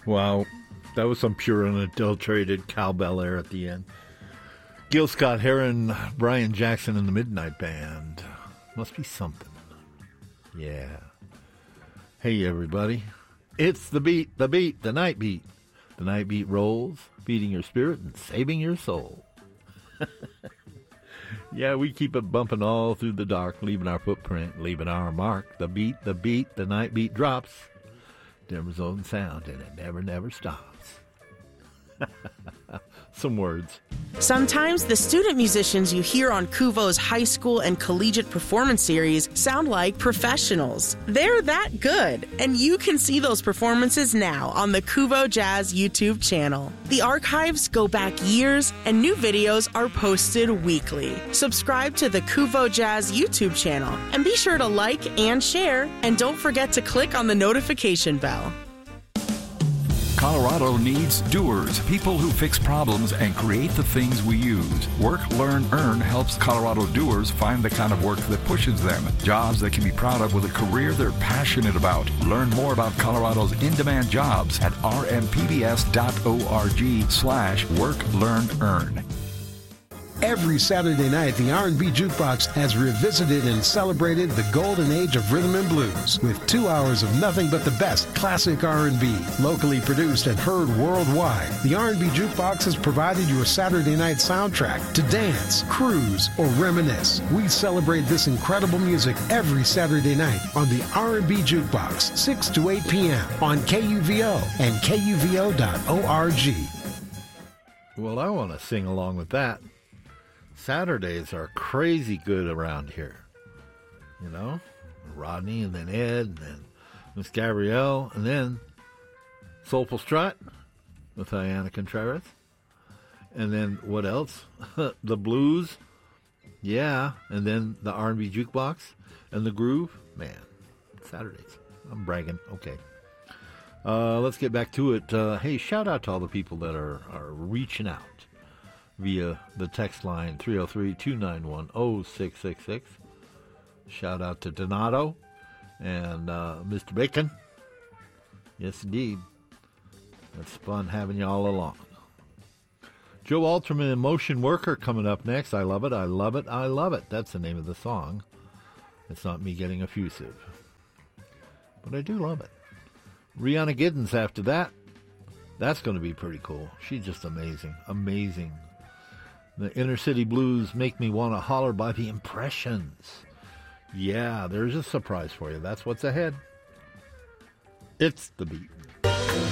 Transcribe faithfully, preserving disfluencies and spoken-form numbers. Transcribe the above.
Wow, that was some pure unadulterated cowbell there at the end. Gil Scott-Heron, Brian Jackson and the Midnight Band. Must be something. Yeah. Hey, everybody. It's the beat, the beat, the night beat. The night beat rolls, feeding your spirit and saving your soul. Yeah, we keep it bumping all through the dark, leaving our footprint, leaving our mark. The beat, the beat, the night beat drops. Denver's own sound, and it never, never stops. Some words. Sometimes the student musicians you hear on Kuvo's high school and collegiate performance series sound like professionals. They're that good, and you can see those performances now on the Kuvo Jazz YouTube channel. The archives go back years, and new videos are posted weekly. Subscribe to the Kuvo Jazz YouTube channel, and be sure to like and share, and don't forget to click on the notification bell. Colorado needs doers, people who fix problems and create the things we use. Work, Learn, Earn helps Colorado doers find the kind of work that pushes them. Jobs they can be proud of with a career they're passionate about. Learn more about Colorado's in-demand jobs at rmpbs.org slash work, learn, earn. Every Saturday night, the R and B Jukebox has revisited and celebrated the golden age of rhythm and blues with two hours of nothing but the best classic R and B, locally produced and heard worldwide. The R and B Jukebox has provided your Saturday night soundtrack to dance, cruise, or reminisce. We celebrate this incredible music every Saturday night on the R and B Jukebox, six to eight p.m. on K U V O and K U V O dot org. Well, I want to sing along with that. Saturdays are crazy good around here. You know? Rodney, and then Ed, and then Miss Gabrielle, and then Soulful Strut with Diana Contreras. And then what else? The blues. Yeah. And then the R and B Jukebox and the groove. Man, Saturdays. I'm bragging. Okay. Uh, let's get back to it. Uh, hey, shout out to all the people that are, are reaching out via the text line three oh three, two nine one, oh six six six. Shout out to Donato and uh, Mister Bacon. Yes, indeed. It's fun having you all along. Joe Alterman, Motion Worker, coming up next. I love it, I love it, I love it. That's the name of the song. It's not me getting effusive, but I do love it. Rihanna Giddens after that. That's going to be pretty cool. She's just amazing, amazing. The Inner City Blues, Make Me Want to Holler by The Impressions. Yeah, there's a surprise for you. That's what's ahead. It's the beat.